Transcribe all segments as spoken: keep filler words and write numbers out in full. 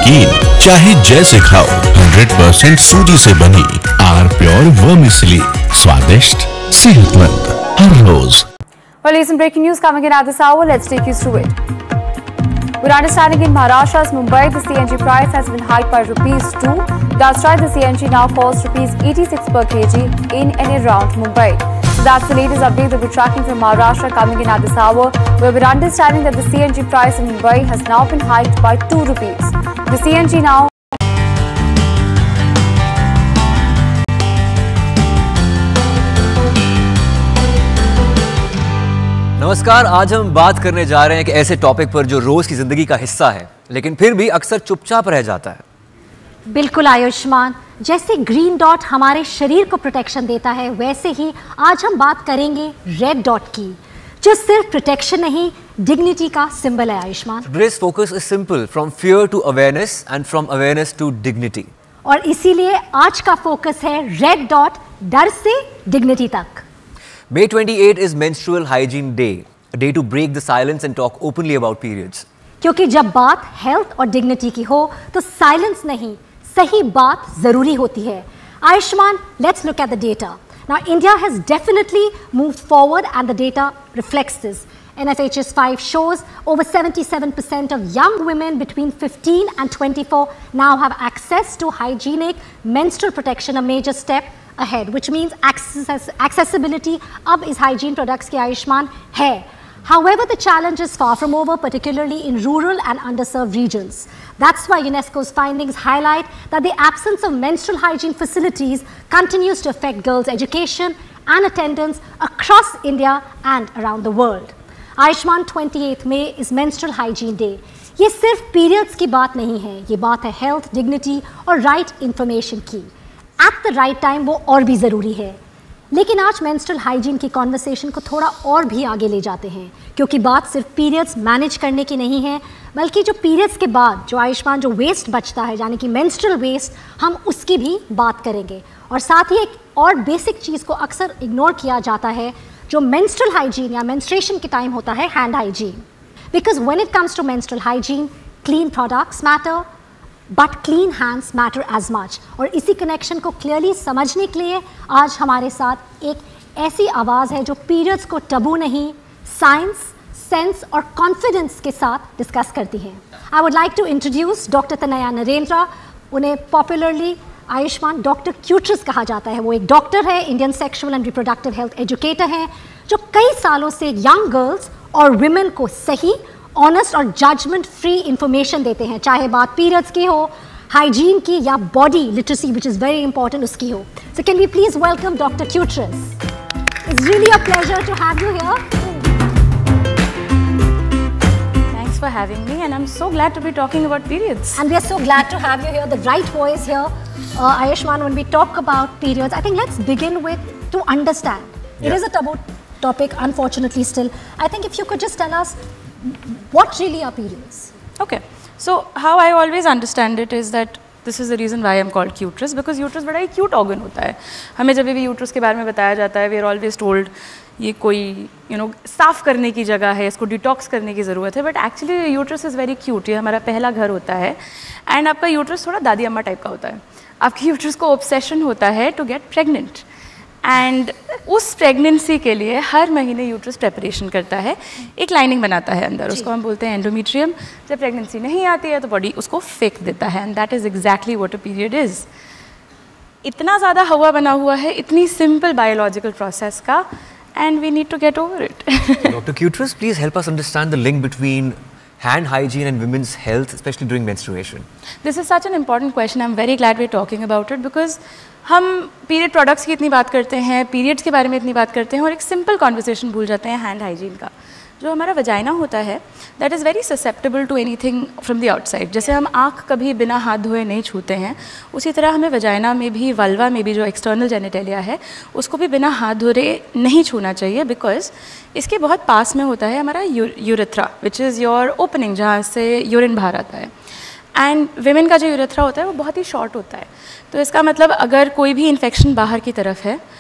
नमकीन चाहे जैसे खाओ, हंड्रेड परसेंट सूजी से बनी आर प्योर वर्मिसेली, स्वादिष्ट, सेहतमंद हर रोज। Well, some breaking news coming in at this hour. Let's take you through it. We're understanding in Maharashtra's Mumbai, the C N G price has been hiked by rupees two. That's right, the C N G now costs rupees eighty-six per kg in and around Mumbai. So that's the latest update that we're tracking from Maharashtra coming in at this hour, where we're understanding that the C N G price in Mumbai has now been hiked by two rupees. The C N G now नमस्कार, आज हम बात करने जा रहे हैं एक ऐसे टॉपिक पर जो रोज की जिंदगी का हिस्सा है, लेकिन फिर भी अक्सर चुपचाप रह जाता है। बिल्कुल आयुष्मान, जैसे ग्रीन डॉट हमारे शरीर को प्रोटेक्शन देता है, वैसे ही आज हम बात करेंगे रेड डॉट की, जो सिर्फ प्रोटेक्शन नहीं, डिग्निटी का सिंबल है Ayushman. Today's focus is simple, from fear to awareness and from awareness to dignity. और इसीलिए आज का फोकस है रेड डॉट, डर से डिग्निटी तक। May twenty-eighth is Menstrual Hygiene Day, a day to break the silence and talk openly about periods. क्योंकि जब बात हेल्थ और डिग्निटी की हो तो साइलेंस नहीं, सही बात जरूरी होती है। Ayushman, let's look at the data. Now, India has definitely moved forward and the data reflects this. N F H S five shows over seventy-seven percent of young women between fifteen and twenty-four now have access to hygienic menstrual protection, a major step ahead, which means access, accessibility अब इस hygiene products के आयुष्मान है। However, the challenge is far from over, particularly in rural and underserved regions. That's why UNESCO's findings highlight that the absence of menstrual hygiene facilities continues to affect girls' education and attendance across India and around the world. Ayushman, twenty-eighth May is Menstrual Hygiene Day. ये सिर्फ periods की बात नहीं है, ये बात है health, dignity और right information की। At the right time वो और भी ज़रूरी है। लेकिन आज मेंस्ट्रुअल हाइजीन की कॉन्वर्सेशन को थोड़ा और भी आगे ले जाते हैं, क्योंकि बात सिर्फ पीरियड्स मैनेज करने की नहीं है, बल्कि जो पीरियड्स के बाद जो आयुष्मान जो वेस्ट बचता है, यानी कि मेंस्ट्रुअल वेस्ट, हम उसकी भी बात करेंगे। और साथ ही एक और बेसिक चीज़ को अक्सर इग्नोर किया जाता है, जो मेंस्ट्रुअल हाइजीन या मेंस्ट्रुएशन के टाइम होता है, hand hygiene. Because when it comes to menstrual hygiene, clean products matter but clean hands matter as much. और इसी कनेक्शन को क्लियरली समझने के लिए आज हमारे साथ एक ऐसी आवाज़ है जो पीरियड्स को टबू नहीं, साइंस, सेंस और कॉन्फिडेंस के साथ डिस्कस करती है। I would like to introduce doctor Tanaya Narendra. उन्हें पॉपुलरली आयुष्मान डॉक्टर क्यूट्रस कहा जाता है। वो एक डॉक्टर है, Indian sexual and reproductive health educator हैं, जो कई सालों से यंग गर्ल्स और विमेन को सही, ऑनेस्ट और जजमेंट फ्री इंफॉर्मेशन देते हैं, चाहे बात पीरियड्स की हो, हाइजीन की या body literacy which is very important उसकी हो। So can we please welcome doctor क्यूट्रस। It's really a pleasure to have you here. Thanks for having me, and I'm so glad to be talking about periods. And we are so glad to have you here, the right voice here. Uh, Ayushman, when we talk about periods, I think let's begin with to understand. It Yeah. is a taboo topic, unfortunately still. I think if you could just tell us what really are periods? Okay, so how I always understand it is that this is the reason why I'm called uterus, because uterus बड़ा ही cute organ होता है। हमें जब भी uterus के बारे में बताया जाता है, we are always told ये कोई you know साफ करने की जगह है, इसको डिटॉक्स करने की ज़रूरत है, but actually uterus is very cute. ये हमारा पहला घर होता है, एंड आपका यूट्रस थोड़ा दादी अम्मा टाइप का होता है। आपकी यूट्रस को ऑब्सेशन होता है टू गेट प्रेग्नेंट, एंड उस प्रेगनेंसी के लिए हर महीने यूट्रस प्रेपरेशन करता है, एक लाइनिंग बनाता है अंदर, उसको हम बोलते हैं एंडोमेट्रियम। जब प्रेगनेंसी नहीं आती है तो बॉडी उसको फेंक देता है, and that is exactly what a period is. इतना ज़्यादा हवा बना हुआ है इतनी सिंपल बायोलॉजिकल प्रोसेस का, and we need to get over it. Doctor Cutrus, please help us understand the link between hand hygiene and women's health, especially during menstruation. This is such an important question. I'm very glad we're talking about it, because हम period products की इतनी बात करते हैं, periods के बारे में इतनी बात करते हैं, और एक सिंपल कॉन्वर्सेशन भूल जाते हैं हैंड हाइजीन का। जो हमारा वजाइना होता है, that is very susceptible to anything from the outside. जैसे हम आँख कभी बिना हाथ धोए नहीं छूते हैं, उसी तरह हमें वजाइना में भी, वल्वा में भी, जो एक्सटर्नल जेनिटेलिया है, उसको भी बिना हाथ धोए नहीं छूना चाहिए, बिकॉज इसके बहुत पास में होता है हमारा urethra, which is your opening, जहाँ से यूरिन बाहर आता है। एंड विमेन का जो यूरेथ्रा होता है वो बहुत ही शॉर्ट होता है, तो इसका मतलब अगर कोई भी इन्फेक्शन बाहर की तरफ है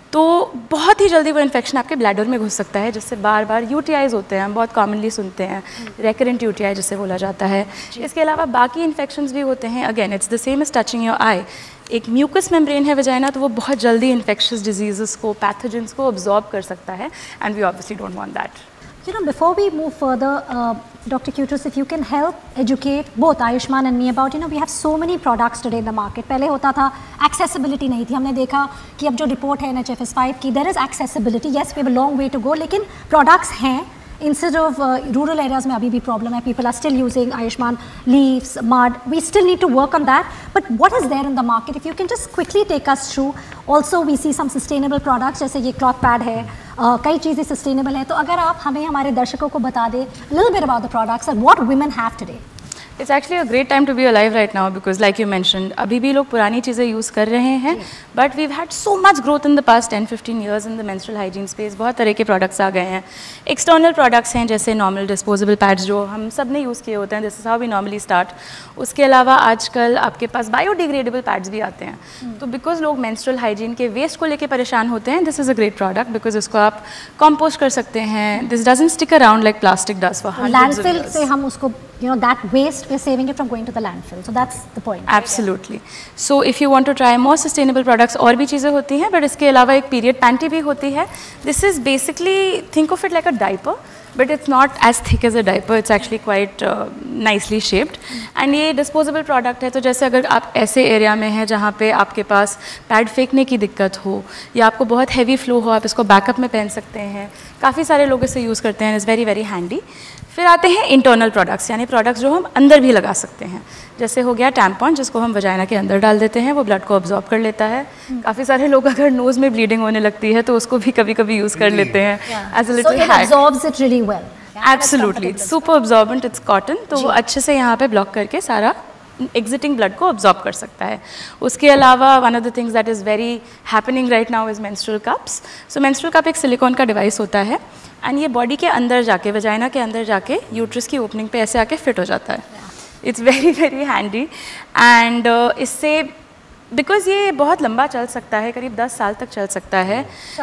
तो बहुत ही जल्दी वो इन्फेक्शन आपके ब्लैडर में घुस सकता है, जिससे बार बार यूटीआईज होते हैं, हम बहुत कॉमनली सुनते हैं, रेकरेंट यूटीआई जिसे बोला जाता है। इसके अलावा बाकी इन्फेक्शंस भी होते हैं। Again it's the same as touching your आई। एक म्यूकस मेम्ब्रेन है वजाइना, तो वो बहुत जल्दी इन्फेक्शियस डिजीज़ को, पैथोजेंस को अब्जॉर्ब कर सकता है, and we obviously don't want that. You know, before we move further, uh, Doctor Cutress, if you can help educate both Ayushman and me about, you know, we have so many products today in the market. पहले होता था accessibility नहीं थी, हमने देखा कि अब जो रिपोर्ट है N H F S five की, there is accessibility. Yes, we have a long way to go, लेकिन products हैं. Instead of uh, rural areas में अभी भी problem है, people are still using Ayushman leaves, mud. We still need to work on that. But what is there in the market? If you can just quickly take us through. Also, we see some sustainable products, जैसे ये cloth pad है, uh, कई चीज़ें sustainable है. तो अगर आप हमें हमारे दर्शकों को बता दें a little bit about the products and what women have today. It's actually a great time to be alive right now because like you mentioned, अभी भी लोग पुरानी चीज़ें यूज़ कर रहे हैं, but we've had so much growth in the past ten fifteen years in the menstrual hygiene space. बहुत तरह के products आ गए हैं. External products हैं जैसे normal disposable pads जो हम सब ने यूज़ किए होते हैं, this is how we normally start. उसके अलावा आजकल आपके पास biodegradable pads भी आते हैं. तो because लोग menstrual hygiene के waste को लेके परेशान होते हैं, this is a great product because इसको आप compost कर सकते हैं. This doesn't stick around like plastic does for hundreds of years. Landfill से हम उसको, you know, that waste we're saving it from going to the landfill. So that's the point. Absolutely. So if you want to try more sustainable products, और भी चीज़ें होती हैं, but इसके अलावा एक period panty भी होती है. This is basically, think of it like a diaper, but it's not as thick as a diaper. It's actually quite uh, nicely shaped. And ये disposable product है, तो जैसे अगर आप ऐसे एरिया में हैं जहाँ पे आपके पास पैड फेंकने की दिक्कत हो या आपको बहुत हैवी फ्लो हो, आप इसको बैकअप में पहन सकते हैं. काफ़ी सारे लोग इसे यूज़ करते हैं. It's very very handy. फिर आते हैं इंटरनल प्रोडक्ट्स, यानी प्रोडक्ट्स जो हम अंदर भी लगा सकते हैं. जैसे हो गया टैम्पॉन, जिसको हम वजाइना के अंदर डाल देते हैं, वो ब्लड को अब्जॉर्ब कर लेता है. काफ़ी सारे लोग अगर नोज़ में ब्लीडिंग होने लगती है तो उसको भी कभी कभी यूज़ कर लेते हैं as a little hack. So it absorbs it really well. Absolutely, it's super absorbent, it's cotton, तो वो अच्छे से यहाँ पे ब्लॉक करके सारा exiting blood को absorb कर सकता है. उसके अलावा one of the things that is very happening right now is menstrual cups. So menstrual cup एक सिलिकॉन का डिवाइस होता है एंड ये बॉडी के अंदर जाके, वजाइना के अंदर जाके यूट्रस की ओपनिंग पे ऐसे आके फिट हो जाता है. It's very very handy and इससे बिकॉज ये बहुत लंबा चल सकता है, करीब दस साल तक चल सकता है.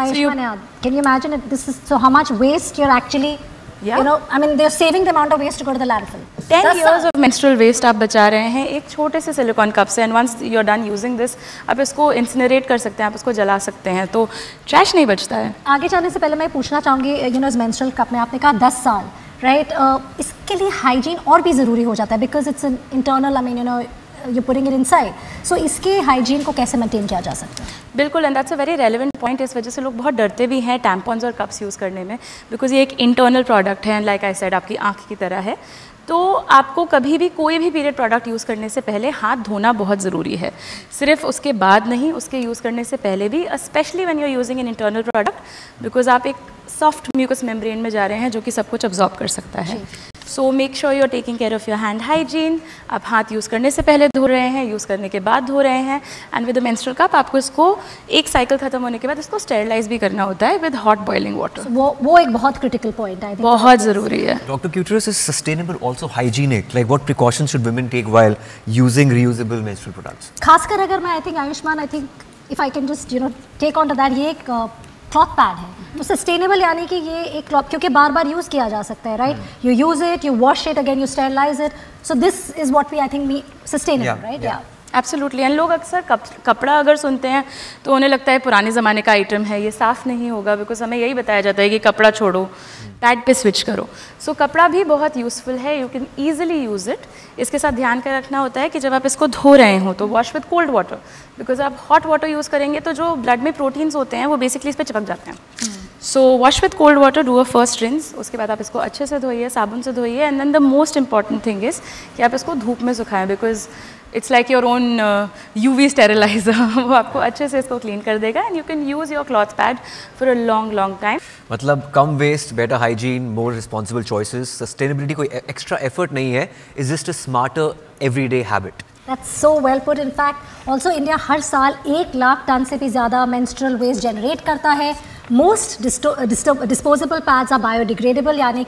Can you imagine it? This is so how much waste you're actually, Yeah. you know, I mean they're saving the amount of waste to go to the landfill. ten years of menstrual waste आप बचा रहे हैं एक छोटे से silicon cup से. And once you are done using this, आप इसको इंसिनरेट कर सकते हैं, आप इसको जला सकते हैं, तो ट्रैश नहीं बचता है. आगे जाने से पहले मैं पूछना चाहूँगी, यू नो, इस मेंस्ट्रुअल कप में आपने कहा दस साल, राइट? right? uh, इसके लिए हाइजीन और भी ज़रूरी हो जाता है because it's an internal, I mean you know you putting it inside. सो इसके हाइजीन को कैसे मेंटेन किया जा सकता है? बिल्कुल, and that's a very relevant point. इस वजह से लोग बहुत डरते भी हैं टैम्पॉन्स और कप्स यूज़ करने में, बिकॉज ये एक इंटरनल प्रोडक्ट है एंड लाइक आई सेड आपकी आँख की तरह है. तो आपको कभी भी कोई भी पीरियड प्रोडक्ट यूज़ करने से पहले हाथ धोना बहुत ज़रूरी है. सिर्फ उसके बाद नहीं, उसके यूज़ करने से पहले भी, specially when you are using an internal product, because आप एक सॉफ्ट म्यूकस मेम्ब्रेन में जा रहे हैं जो कि सब कुछ अब्जॉर्ब कर सकता है. So make sure you are taking care of your hand hygiene. आप हाथ यूज़ करने से पहले धो रहे हैं, यूज़ करने के बाद धो रहे हैं. And with the menstrual cup आपको इसको एक साइकिल खत्म होने के बाद इसको स्टेरिलाइज भी करना होता है विद हॉट बॉइलिंग वाटर. वो वो एक बहुत क्रिटिकल पॉइंट है, बहुत ज़रूरी है. Doctor Cutress, is sustainable also hygienic? Like what precautions should women take while using reusable menstrual products? खासकर अगर मैं I think Ayushman, I think if I can just you know take on to that, ये एक cloth pad है तो sustainable, यानी कि ये एक क्लॉथ, क्योंकि बार बार यूज़ किया जा सकता है, right? You use it, you wash it again, you sterilise it. So this is what we I think we sustainable, right? या एब्सोल्युटली. एंड लोग अक्सर कप, कपड़ा अगर सुनते हैं तो उन्हें लगता है पुराने ज़माने का आइटम है, ये साफ़ नहीं होगा, बिकॉज हमें यही बताया जाता है कि कपड़ा छोड़ो, पैड पे स्विच करो. सो so, कपड़ा भी बहुत यूज़फुल है, you can easily use it. इसके साथ ध्यान कर रखना होता है कि जब आप इसको धो रहे हो तो wash with cold water, because आप हॉट वाटर यूज़ करेंगे तो जो ब्लड में प्रोटीन्स होते हैं वो बेसिकली इस पर चिपक जाते हैं. सो wash with cold water, do a first rinse. उसके बाद आप इसको अच्छे से धोइए, साबुन से धोइए. And then the most important thing is कि आप इसको धूप में सुखाएं, because it's like your own UV steriliser. वो आपको अच्छे से इसको क्लीन कर देगा and you can use your cloth pad for a long long time. मतलब कम waste, better hygiene, more responsible choices. Sustainability कोई एक्स्ट्रा एफर्ट नहीं है, is just a smarter everyday habit. That's so well put. In fact, also India हर साल एक lakh ton से भी ज़्यादा menstrual waste generate करता है. Most disposable pads are biodegradable, यानी कि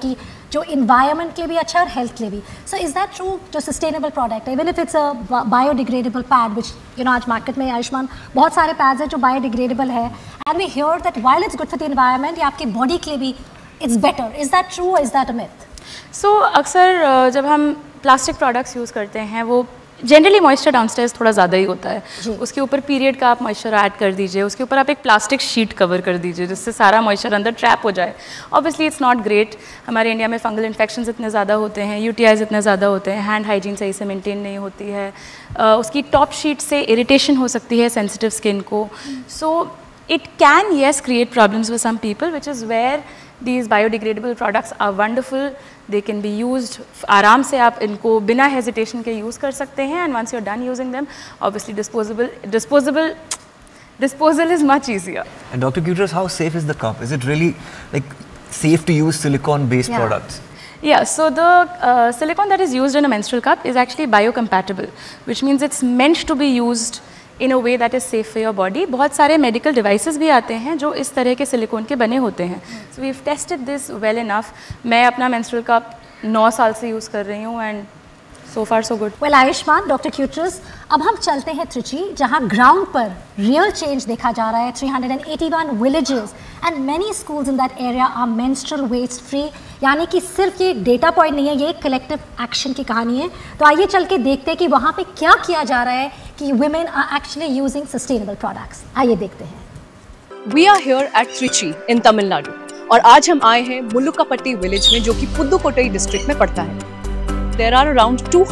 जो इन्वायरमेंट के लिए भी अच्छा है और हेल्थ के लिए भी. So is that true? जो सस्टेनेबल प्रोडक्ट है, even if it's a biodegradable pad, which you know आज मार्केट में आयुष्मान बहुत सारे पैड्स हैं जो बायोडिग्रेडेबल है, and we hear that while it's good for the environment, ये आपकी बॉडी के लिए भी it's better. Is that true और इज दैट अ मिथ? सो अक्सर uh, जब हम प्लास्टिक प्रोडक्ट्स यूज़ करते हैं वो जनरली मॉइस्चर डाउनस्टेयर्स थोड़ा ज़्यादा ही होता है. उसके ऊपर पीरियड का आप मॉइस्चर ऐड कर दीजिए, उसके ऊपर आप एक प्लास्टिक शीट कवर कर दीजिए जिससे सारा मॉइस्चर अंदर ट्रैप हो जाए. Obviously it's not great. हमारे इंडिया में फंगल इन्फेक्शंस इतने ज़्यादा होते हैं, यूटीआईज इतने ज़्यादा होते हैं, हैंड हाइजीन सही से मेंटेन नहीं होती है, uh, उसकी टॉप शीट से इरिटेशन हो सकती है सेंसिटिव स्किन को. So it can yes create problems with some people, which is where these biodegradable products are wonderful. They can be used आराम से आप इनको बिना hesitation के use कर सकते हैं, and once you're done using them, obviously disposable disposable disposal is much easier. And Doctor Cutress, how safe is the cup? Is it really like safe to use silicone based Yeah. products? Yeah, so the uh, silicone that is used in a menstrual cup is actually biocompatible, which means it's meant to be used in a way that is safe for your body. बहुत सारे medical devices भी आते हैं जो इस तरह के silicon के बने होते हैं. So we've tested this well enough. मैं अपना menstrual cup नौ साल से यूज़ कर रही हूँ and so far so good. Well Ayushman, doctor क्यूट्रस, अब हम चलते हैं त्रिची, जहां ग्राउंड पर रियल चेंज देखा जा रहा है. three hundred eighty-one villages and many schools in that area are menstrual waste free. यानी कि सिर्फ ये डेटा पॉइंट नहीं है, ये एक कलेक्टिव एक्शन की कहानी है. तो आइए चल के देखते हैं कि वहाँ पे क्या किया जा रहा है कि women are actually using sustainable products. आइए देखते हैं. We are here at Trichy in Tamil Nadu और आज हम आए हैं मुल्लुकापट्टी विलेज में जो कि पुदुकोट्टई डिस्ट्रिक्ट में पड़ता है. There are around two